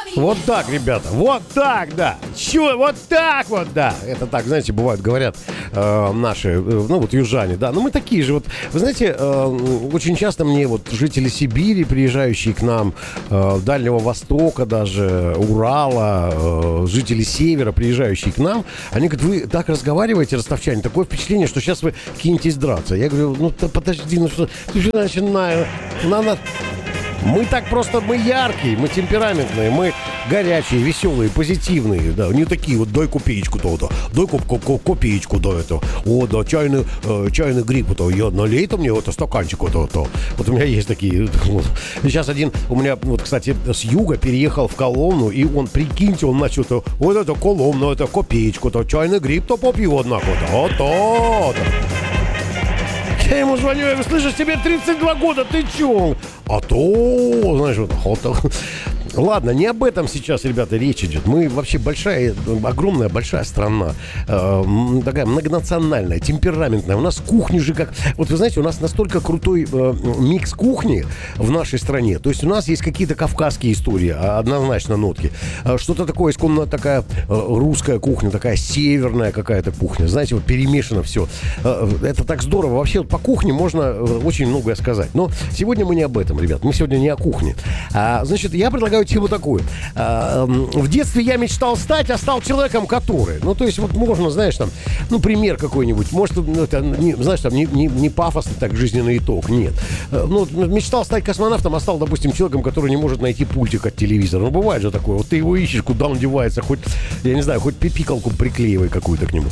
Вот так, ребята, вот так, да. Чё, вот так вот, да. Это так, знаете, бывают, говорят наши, ну вот южане, да. Но мы такие же, вот, вы знаете, очень часто мне вот жители Сибири, приезжающие к нам, Дальнего Востока даже, Урала, жители Севера, приезжающие к нам, они говорят, вы так разговариваете, ростовчане, такое впечатление, что сейчас вы кинетесь драться. Я говорю, ну подожди, ну что, ты же начинаешь, мы так просто, мы яркие, мы темпераментные, мы горячие, веселые, позитивные, да, не такие вот, дай копеечку-то, дай копеечку, да, это, о, да, чайный гриб, я налей-то мне это стаканчик, вот у меня есть такие, вот. Сейчас один, у меня, вот, кстати, с юга переехал в Коломну, и он, прикиньте, он начал, вот это Коломну, это копеечку-то, чайный гриб-то попью, однако, вот. Я ему звоню, я говорю, слышишь, тебе 32 года, ты чё? А то, знаешь, вот. Ладно, не об этом сейчас, ребята, речь идет. Мы вообще огромная большая страна, такая многонациональная, темпераментная. У нас кухня же как... Вот вы знаете, у нас настолько крутой микс кухни в нашей стране. То есть у нас есть какие-то кавказские истории, однозначно нотки. Что-то такое, исконно такая русская кухня, такая северная какая-то кухня. Знаете, вот перемешано все. Это так здорово. Вообще вот по кухне можно очень многое сказать. Но сегодня мы не об этом, ребят. Мы сегодня не о кухне. Значит, я предлагаю тему такую. В детстве я мечтал стать, а стал человеком, который. Ну, то есть, вот можно, знаешь, там, ну, пример какой-нибудь. Может, ну, это, знаешь, там, не пафосный так жизненный итог. Нет. Ну, мечтал стать космонавтом, а стал, допустим, человеком, который не может найти пультик от телевизора. Ну, бывает же такое. Вот ты его ищешь, куда он девается, хоть, я не знаю, хоть пипикалку приклеивай какую-то к нему.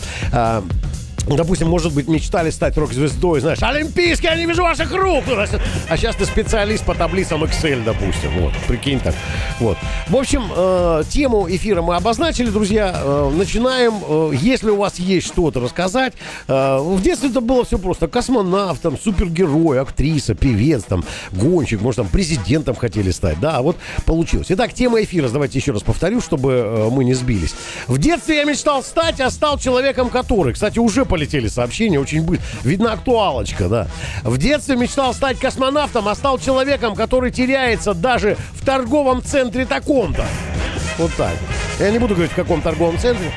Допустим, может быть, мечтали стать рок-звездой, знаешь, олимпийский, я не вижу ваших рук. А сейчас ты специалист по таблицам Excel, допустим. Вот, прикинь так. Вот. В общем, тему эфира мы обозначили, друзья. Начинаем. Если у вас есть что-то рассказать. В детстве это было все просто. Космонавт, там, супергерой, актриса, певец, там, гонщик, может, там, президентом хотели стать. Да, вот получилось. Итак, тема эфира, давайте еще раз повторю, чтобы мы не сбились. В детстве я мечтал стать, а стал человеком, который, кстати, уже полетели сообщения, очень быстро. Видно, актуалочка, да. В детстве мечтал стать космонавтом, а стал человеком, который теряется даже в торговом центре таком-то. Вот так. Я не буду говорить, в каком торговом центре.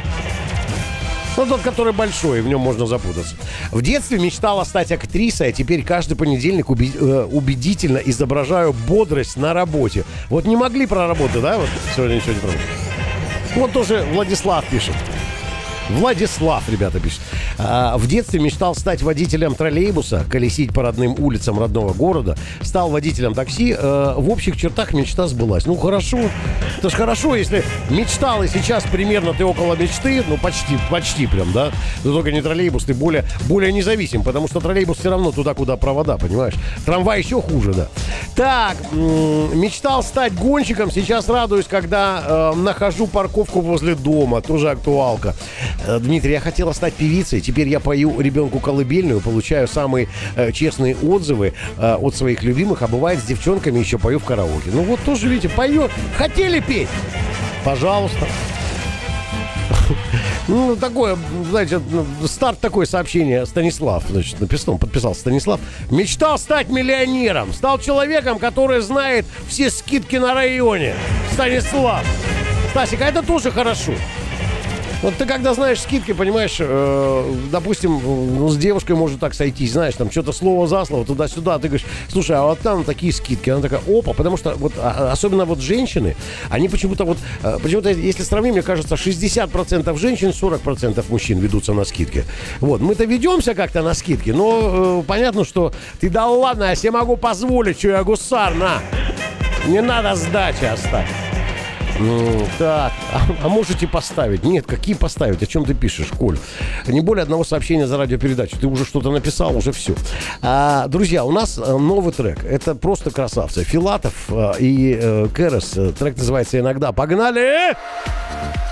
Ну, тот, который большой, в нем можно запутаться. В детстве мечтала стать актрисой, а теперь каждый понедельник убедительно изображаю бодрость на работе. Вот не могли проработать, да? Вот сегодня ничего не проработали. Вот тоже Владислав пишет. Владислав, ребята, пишет. В детстве мечтал стать водителем троллейбуса, колесить по родным улицам родного города. Стал водителем такси. В общих чертах мечта сбылась. Ну, хорошо. Это ж хорошо, если мечтал, и сейчас примерно ты около мечты. Ну, почти прям, да. Но только не троллейбус, ты более независим. Потому что троллейбус все равно туда, куда провода, понимаешь? Трамвай еще хуже, да. Так, мечтал стать гонщиком. Сейчас радуюсь, когда нахожу парковку возле дома. Тоже актуалка. Дмитрий, я хотела стать певицей. Теперь я пою ребенку колыбельную, получаю самые честные отзывы от своих любимых. А бывает, с девчонками еще пою в караоке. Ну вот тоже, видите, пою. Хотели петь? Пожалуйста. Ну, такое, знаете, старт такое сообщение. Станислав, значит, подписал Станислав. Мечтал стать миллионером. Стал человеком, который знает все скидки на районе. Станислав. Стасик, а это тоже хорошо. Вот ты когда знаешь скидки, понимаешь, допустим, ну, с девушкой может так сойтись, знаешь, там что-то слово за слово, туда-сюда, ты говоришь, слушай, а вот там такие скидки, она такая, опа, потому что вот, особенно вот женщины, они почему-то, если сравним, мне кажется, 60% женщин, 40% мужчин ведутся на скидки. Вот, мы-то ведемся как-то на скидки, но понятно, что ты, да ладно, я себе могу позволить, что я гусар, на, не надо сдачи оставить. Так, а можете поставить? Нет, какие поставить? О чем ты пишешь, Коль? Не более одного сообщения за радиопередачу. Ты уже что-то написал, уже все. Друзья, у нас новый трек. Это просто красавцы. Филатов и Кэрос. Трек называется «Иногда». Погнали!